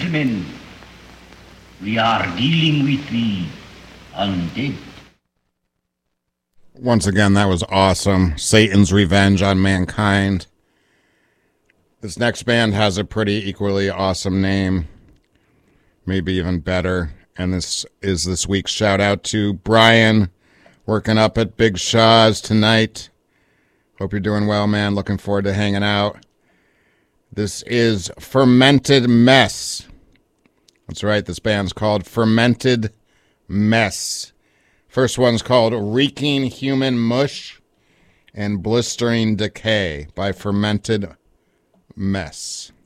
gentlemen, we are dealing with the undead. Once again, that was awesome. Satan's Revenge on Mankind. This next band has a pretty equally awesome name. Maybe even better. And this is this week's shout out to Brian, working up at Big Shaw's tonight. Hope you're doing well, man. Looking forward to hanging out. This is Fermented Mess. That's right, this band's called Fermented Mess. First one's called Reeking Human Mush and Blistering Decay by Fermented Mess.